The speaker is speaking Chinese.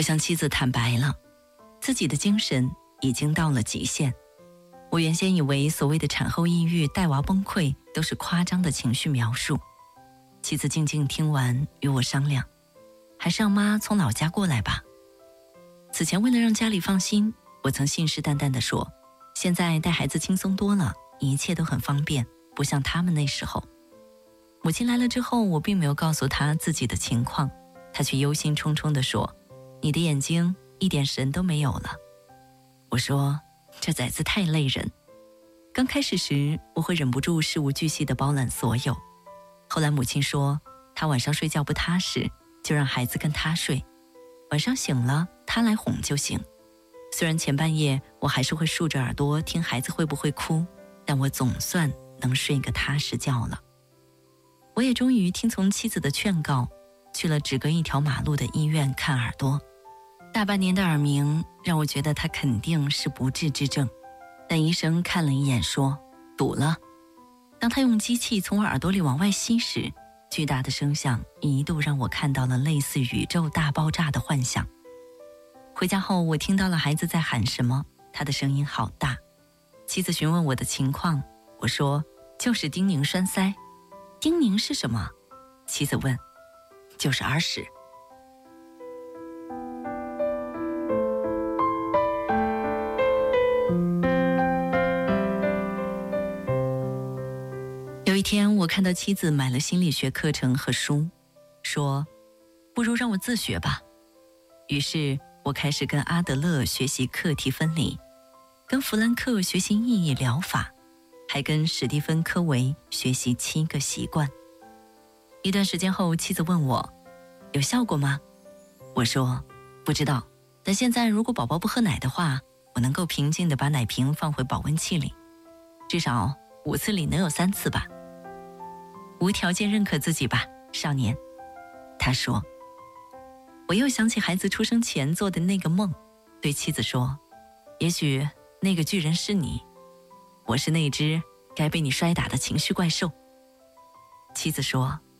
我向妻子坦白了，自己的精神已经到了极限。我原先以为所谓的产后抑郁、带娃崩溃都是夸张的情绪描述。妻子静静听完，与我商量，还是让妈从老家过来吧。此前为了让家里放心，我曾信誓旦旦地说，现在带孩子轻松多了，一切都很方便，不像他们那时候。母亲来了之后，我并没有告诉她自己的情况，她却忧心忡忡地说，你的眼睛一点神都没有了。我说，这崽子太累人。刚开始时，我会忍不住事无巨细地包揽所有。后来母亲说，她晚上睡觉不踏实，就让孩子跟她睡，晚上醒了她来哄就行。虽然前半夜我还是会竖着耳朵听孩子会不会哭，但我总算能睡个踏实觉了。我也终于听从妻子的劝告，去了只隔一条马路的医院看耳朵。大半年的耳鸣让我觉得他肯定是不治之症，但医生看了一眼说堵了。当他用机器从我耳朵里往外吸时，巨大的声响一度让我看到了类似宇宙大爆炸的幻想。回家后我听到了孩子在喊什么，他的声音好大。妻子询问我的情况，我说就是丁宁栓塞。丁宁是什么？妻子问。就是耳屎。有一天我看到妻子买了心理学课程和书，说不如让我自学吧。于是我开始跟阿德勒学习课题分离，跟弗兰克学习意义疗法，还跟史蒂芬·科维学习7个习惯。一段时间后，妻子问我有效果吗？我说不知道，但现在如果宝宝不喝奶的话，我能够平静地把奶瓶放回保温器里，至少5次里能有3次吧。无条件认可自己吧，少年。他说。我又想起孩子出生前做的那个梦，对妻子说，也许那个巨人是你，我是那只该被你摔打的情绪怪兽。妻子说，